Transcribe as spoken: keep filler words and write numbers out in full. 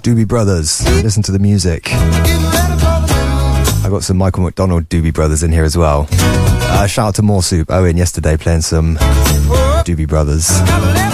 Doobie Brothers. Listen to the music. I got some Michael McDonald Doobie Brothers in here as well. Uh, shout out to More Soup. Owen yesterday playing some Doobie Brothers.